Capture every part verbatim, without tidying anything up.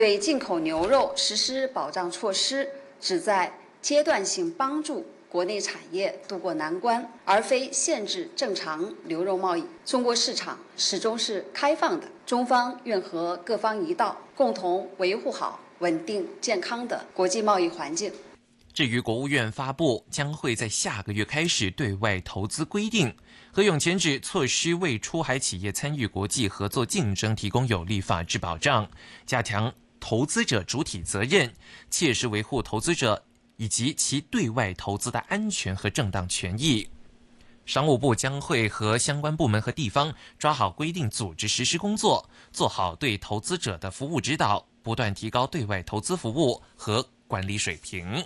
对进口牛肉实施保障措施，旨在阶段性帮助国内产业渡过难关，而非限制正常牛肉贸易。中国市场始终是开放的，中方愿和各方一道，共同维护好稳定健康的国际贸易环境。 至于国务院发布将会在下个月开始对外投资规定，何永前指措施为出海企业参与国际合作竞争提供有力法治保障，加强投资者主体责任，切实维护投资者以及其对外投资的安全和正当权益。商务部将会和相关部门和地方抓好规定组织实施工作，做好对投资者的服务指导，不断提高对外投资服务和管理水平。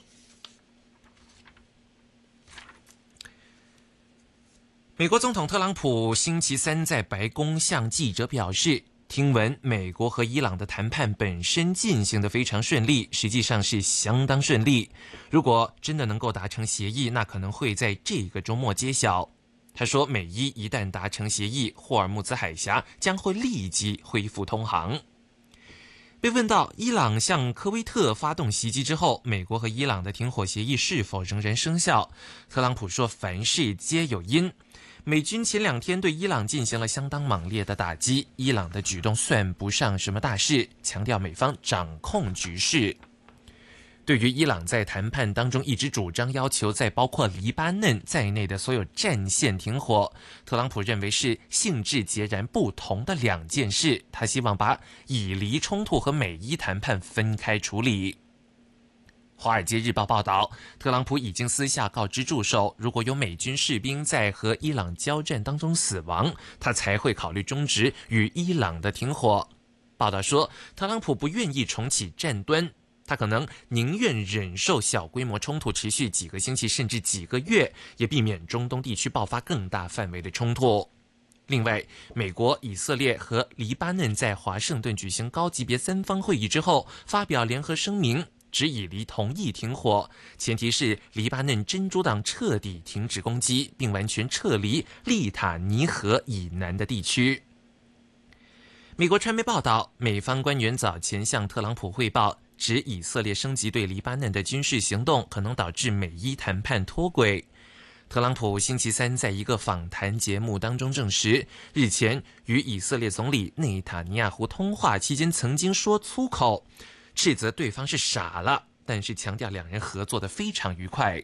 美国总统特朗普星期三在白宫向记者表示，听闻美国和伊朗的谈判本身进行得非常顺利，实际上是相当顺利。如果真的能够达成协议，那可能会在这个周末揭晓。他说，美伊一旦达成协议，霍尔木兹海峡将会立即恢复通航。被问到伊朗向科威特发动袭击之后，美国和伊朗的停火协议是否仍然生效，特朗普说，凡事皆有因。美军前两天对伊朗进行了相当猛烈的打击，伊朗的举动算不上什么大事，强调美方掌控局势。对于伊朗在谈判当中一直主张要求在包括黎巴嫩在内的所有战线停火，特朗普认为是性质截然不同的两件事，他希望把以黎冲突和美伊谈判分开处理。华尔街日报报道，特朗普已经私下告知助手，如果有美军士兵在和伊朗交战当中死亡，他才会考虑终止与伊朗的停火。报道说，特朗普不愿意重启战端，他可能宁愿忍受小规模冲突持续几个星期甚至几个月，也避免中东地区爆发更大范围的冲突。另外，美国、以色列和黎巴嫩在华盛顿举行高级别三方会议之后，发表联合声明，指以黎同意停火，前提是黎巴嫩真主党彻底停止攻击，并完全撤离利塔尼河以南的地区。美国传媒报道，美方官员早前向特朗普汇报，指以色列升级对黎巴嫩的军事行动可能导致美伊谈判脱轨。特朗普星期三在一个访谈节目当中证实，日前与以色列总理内塔尼亚胡通话期间曾经说粗口，斥责对方是傻了，但是强调两人合作得非常愉快。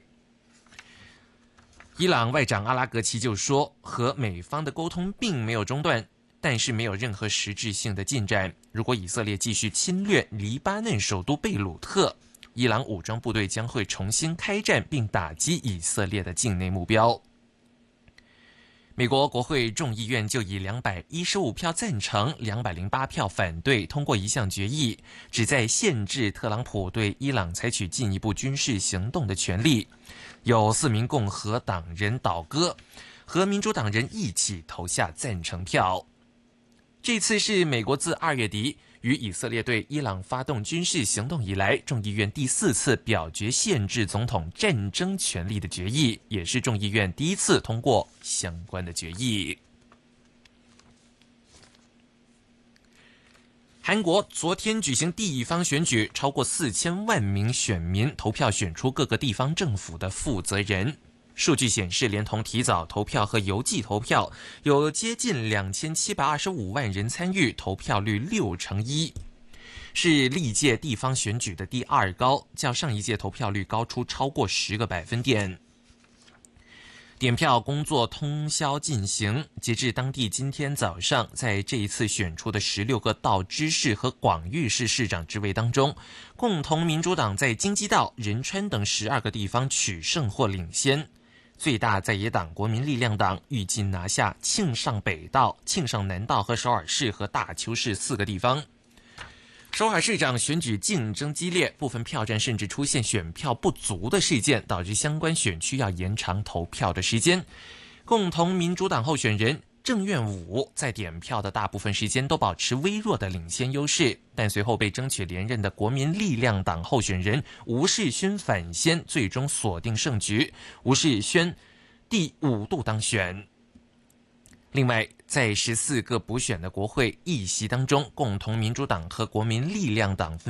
伊朗外长阿拉格齐就说，和美方的沟通并没有中断，但是没有任何实质性的进展。如果以色列继续侵略黎巴嫩首都贝鲁特，伊朗武装部队将会重新开战，并打击以色列的境内目标。美国国会众议院就以两百一十五票赞成、两百零八票反对通过一项决议，旨在限制特朗普对伊朗采取进一步军事行动的权利。有四名共和党人倒戈，和民主党人一起投下赞成票。这次是美国自二月底与以色列对伊朗发动军事行动以来，众议院第四次表决限制总统战争权利的决议，也是众议院第一次通过相关的决议。韩国昨天举行地方选举，超过四千万名选民投票选出各个地方政府的负责人。数据显示，连同提早投票和邮寄投票，有接近两千七百二十五万人参与，投票率六成一，是历届地方选举的第二高，较上一届投票率高出超过十个百分点。点票工作通宵进行，截至当地今天早上，在这一次选出的十六个道知事和广域市市长职位当中，共同民主党在京畿道、仁川等十二个地方取胜或领先。最大在野党国民力量党预计拿下庆尚北道、庆尚南道和首尔市和大邱市四个地方。首尔市长选举竞争激烈，部分票站甚至出现选票不足的事件，导致相关选区要延长投票的时间。共同民主党候选人郑愿武在点票的大部分时间都保持微弱的领先优势，但随后被争取连任的国民力量党候选人吴世勋反先，最终锁定胜局。吴世勋第五度当选。 另外，在十四个补选的国会议席当中，共同民主党和国民力量党